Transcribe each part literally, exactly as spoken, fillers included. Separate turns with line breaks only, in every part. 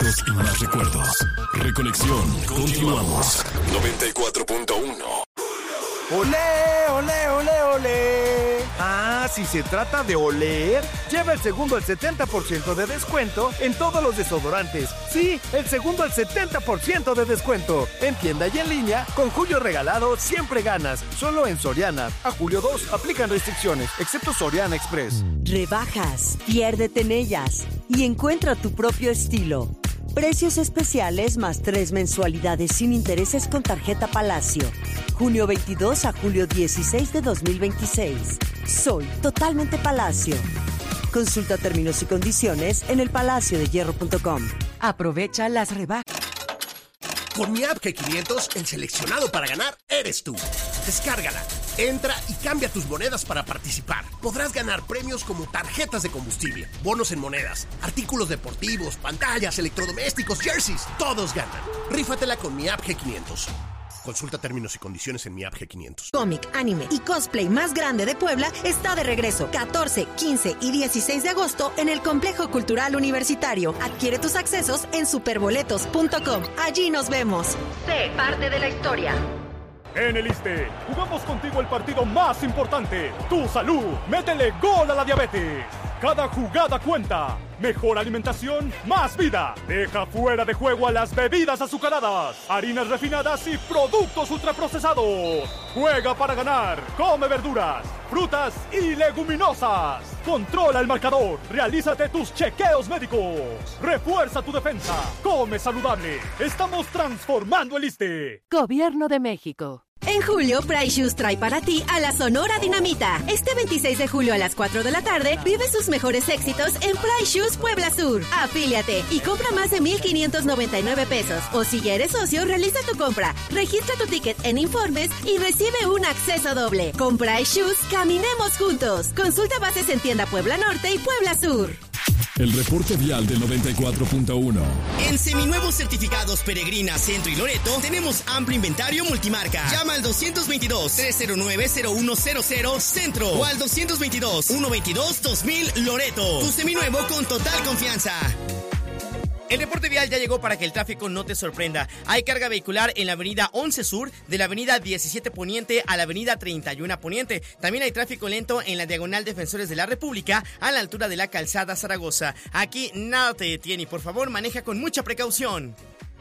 éxitos y más recuerdos. Reconexión, continuamos. noventa y cuatro punto uno.
¡Olé, olé, olé, olé! Ah, si se trata de oler, lleva el segundo al setenta por ciento de descuento en todos los desodorantes. Sí, el segundo al setenta por ciento de descuento. En tienda y en línea, con Julio Regalado siempre ganas. Solo en Soriana. A julio dos, aplican restricciones, excepto Soriana Express.
Rebajas, piérdete en ellas y encuentra tu propio estilo. Precios especiales más tres mensualidades sin intereses con tarjeta Palacio. Junio veintidós a julio dieciséis de dos mil veintiséis. Soy totalmente Palacio. Consulta términos y condiciones en el palacio de hierro punto com. Aprovecha las rebajas.
Con mi app G quinientos, el seleccionado para ganar eres tú. Descárgala, entra y cambia tus monedas para participar. Podrás ganar premios como tarjetas de combustible, bonos en monedas, artículos deportivos, pantallas, electrodomésticos, jerseys. Todos ganan. Rífatela con mi app G quinientos. Consulta términos y condiciones en mi app G quinientos.
Cómic, anime y cosplay más grande de Puebla está de regreso catorce, quince y dieciséis de agosto en el Complejo Cultural Universitario. Adquiere tus accesos en superboletos punto com. Allí nos vemos. Sé parte de la historia.
En el ISSSTE, jugamos contigo el partido más importante, tu salud. Métele gol a la diabetes. Cada jugada cuenta. Mejor alimentación, más vida. Deja fuera de juego a las bebidas azucaradas, harinas refinadas y productos ultraprocesados. Juega para ganar. Come verduras, frutas y leguminosas. Controla el marcador. Realízate tus chequeos médicos. Refuerza tu defensa. Come saludable. Estamos transformando el ISSSTE.
Gobierno de México.
En julio, Price Shoes trae para ti a la Sonora Dinamita. Este veintiséis de julio a las cuatro de la tarde, vive sus mejores éxitos en Price Shoes Puebla Sur. Afíliate y compra más de mil quinientos noventa y nueve pesos. O si ya eres socio, realiza tu compra. Registra tu ticket en Informes y recibe un acceso doble. Con Price Shoes, caminemos juntos. Consulta bases en tienda Puebla Norte y Puebla Sur.
El reporte vial del noventa y cuatro punto uno.
En Seminuevos Certificados Peregrina, Centro y Loreto tenemos amplio inventario multimarca. Llama al doscientos veintidós, trescientos nueve, cero uno cero cero Centro o al doscientos veintidós, ciento veintidós, dos mil Loreto. Tu seminuevo con total confianza. El reporte vial ya llegó para que el tráfico no te sorprenda. Hay carga vehicular en la avenida once Sur, de la avenida diecisiete Poniente a la avenida treinta y uno Poniente. También hay tráfico lento en la diagonal Defensores de la República, a la altura de la calzada Zaragoza. Aquí nada te detiene y por favor maneja con mucha precaución.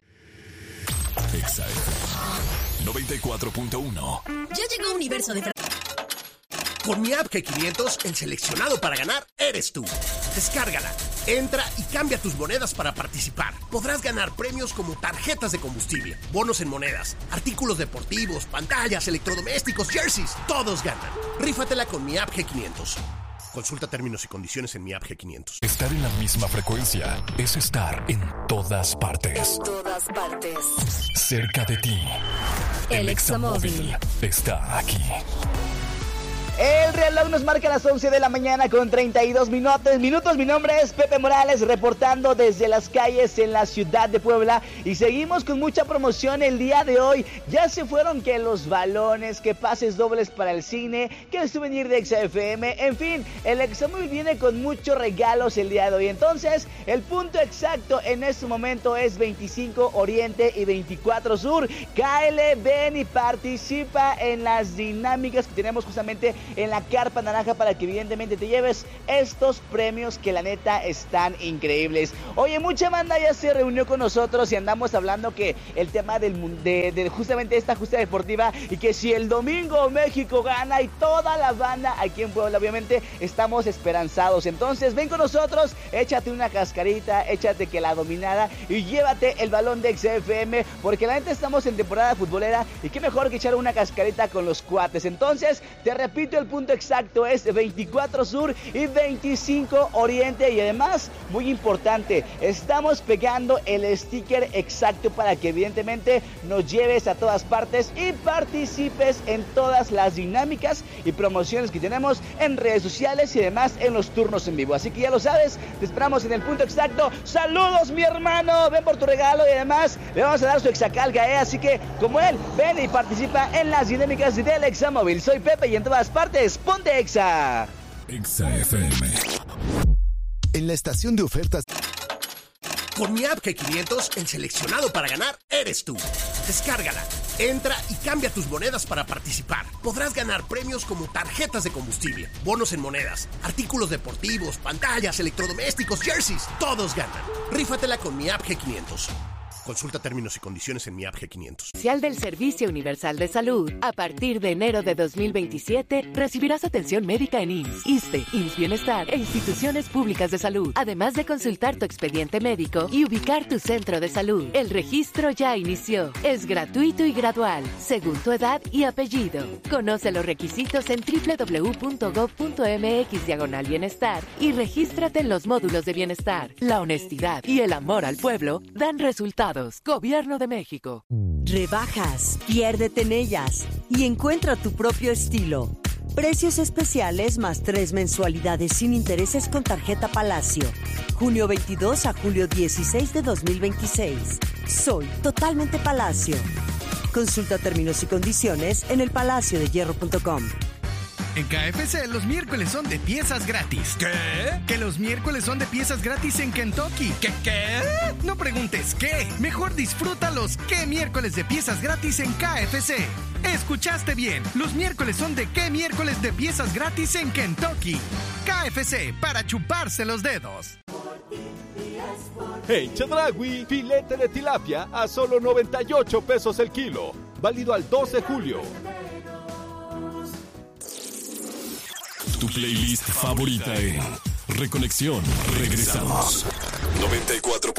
Exa F M noventa y cuatro punto uno.
Ya llegó Universo de...
Con mi app G quinientos, el seleccionado para ganar eres tú. Descárgala, entra y cambia tus monedas para participar. Podrás ganar premios como tarjetas de combustible, bonos en monedas, artículos deportivos, pantallas, electrodomésticos, jerseys. Todos ganan. Rífatela con mi app G quinientos. Consulta términos y condiciones en mi app G quinientos.
Estar en la misma frecuencia es estar en todas partes.
En todas partes.
Cerca de ti. El Examóvil está aquí.
El reloj nos marca las once de la mañana con treinta y dos minutos. minutos. Mi nombre es Pepe Morales, reportando desde las calles en la ciudad de Puebla. Y seguimos con mucha promoción el día de hoy. Ya se fueron que los balones, que pases dobles para el cine, que el souvenir de Exa F M. En fin, el Examóvil viene con muchos regalos el día de hoy. Entonces, el punto exacto en este momento es veinticinco Oriente y veinticuatro Sur. Cáele, ven y participa en las dinámicas que tenemos justamente en la carpa naranja para que evidentemente te lleves estos premios que la neta están increíbles. Oye, mucha banda ya se reunió con nosotros y andamos hablando que el tema del, de, de justamente esta justa deportiva y que si el domingo México gana y toda la banda aquí en Puebla, obviamente estamos esperanzados. Entonces ven con nosotros, échate una cascarita, échate que la dominada y llévate el balón de Exa F M, porque la neta estamos en temporada futbolera y qué mejor que echar una cascarita con los cuates. Entonces, te repito, el punto exacto es veinticuatro Sur y veinticinco Oriente. Y además, muy importante, estamos pegando el sticker exacto para que evidentemente nos lleves a todas partes y participes en todas las dinámicas y promociones que tenemos en redes sociales y además en los turnos en vivo. Así que ya lo sabes, te esperamos en el punto exacto. ¡Saludos, mi hermano! Ven por tu regalo y además le vamos a dar su exacalga, ¿eh? Así que, como él, ven y participa en las dinámicas del Examóvil. Soy Pepe y en todas partes ponte Exa.
Exa F M.
En la estación de ofertas
Con mi app G quinientos, el seleccionado para ganar eres tú. Descárgala, entra y cambia tus monedas para participar. Podrás ganar premios como tarjetas de combustible, bonos en monedas, artículos deportivos, pantallas, electrodomésticos, jerseys. Todos ganan. Rífatela con mi app G quinientos. Consulta términos y condiciones en mi app G quinientos.
Oficial del Servicio Universal de Salud. A partir de enero de dos mil veintisiete, recibirás atención médica en I M S S, ISSSTE, I M S S Bienestar e instituciones públicas de salud, además de consultar tu expediente médico y ubicar tu centro de salud. El registro ya inició. Es gratuito y gradual, según tu edad y apellido. Conoce los requisitos en doble u doble u doble u punto gob punto eme equis diagonal bienestar y regístrate en los módulos de bienestar. La honestidad y el amor al pueblo dan resultados. Gobierno de México.
Rebajas, piérdete en ellas y encuentra tu propio estilo. Precios especiales más tres mensualidades sin intereses con tarjeta Palacio. junio veintidós a julio dieciséis de dos mil veintiséis. Soy totalmente Palacio. Consulta términos y condiciones en el palacio de hierro punto com.
En K F C los miércoles son de piezas gratis.
¿Qué?
Que los miércoles son de piezas gratis en Kentucky.
¿Qué qué?
No preguntes qué. Mejor disfruta los qué miércoles de piezas gratis en K F C. Escuchaste bien. Los miércoles son de qué miércoles de piezas gratis en Kentucky. K F C, para chuparse los dedos.
En Chedraui, filete de tilapia a solo noventa y ocho pesos el kilo. Válido al dos de julio.
Tu playlist favorita en Reconexión. Regresamos. noventa y cuatro